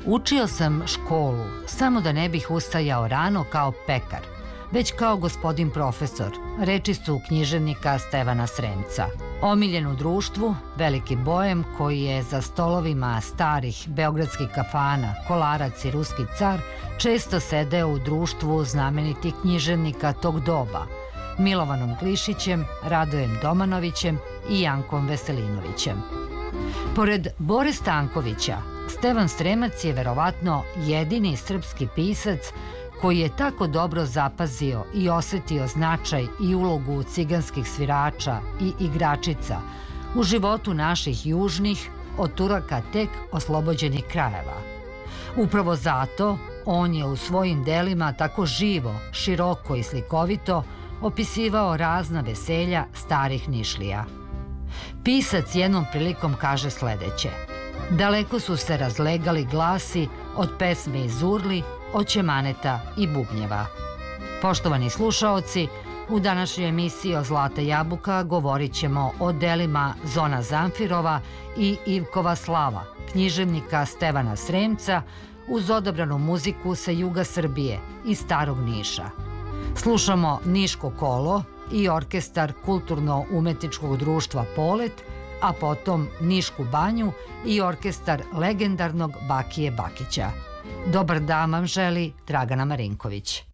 Učio sam školu, samo da ne bih ustajao rano kao pekar, već kao gospodin profesor, reči su književnika Stevana Sremca. Omiljen u društvu, veliki bojem koji je za stolovima starih beogradskih kafana, Kolarac i Ruski car, često sedeo u društvu znamenitih književnika tog doba, Milovanom Glišićem, Radojem Domanovićem i Jankom Veselinovićem. Pored Bore Stankovića, Stevan Sremac je verovatno jedini srpski pisac koji je tako dobro zapazio i osetio značaj i ulogu ciganskih svirača i igračica u životu naših južnih, od Turaka tek oslobođenih krajeva. Upravo zato on je u svojim delima tako živo, široko i slikovito opisivao razna veselja starih Nišlija. Pisac jednom prilikom kaže sledeće: daleko su se razlegali glasi od pesme i zurli, od ćemaneta i bubnjeva. Poštovani slušaoci, u današnjoj emisiji o Zlata jabuka govorit ćemo o delima Zona Zamfirova i Ivkova Slava, književnika Stevana Sremca, uz odabranu muziku sa juga Srbije i Starog Niša. Slušamo Niško kolo i orkestar Kulturno-umetničkog društva Polet, a potom Nišku banju i orkestar legendarnog Bakije Bakića. Dobar dan vam želi Dragana Marinković.